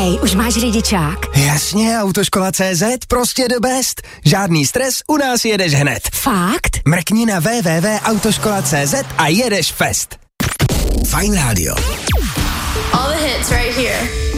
Hej, už máš řidičák? Jasně, Autoškola.cz, prostě the best. Žádný stres, u nás jedeš hned. Fakt? Mrkni na www.autoškola.cz a jedeš fest. Fajn rádio. All the hits right here.